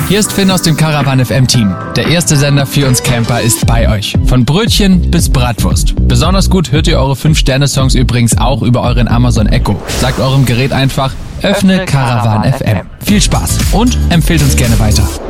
Hier ist Finn aus dem Caravan FM Team. Der erste Sender für uns Camper ist bei euch. Von Brötchen bis Bratwurst. Besonders gut hört ihr eure 5-Sterne-Songs übrigens auch über euren Amazon Echo. Sagt eurem Gerät einfach, öffne Caravan FM. Viel Spaß und empfehlt uns gerne weiter.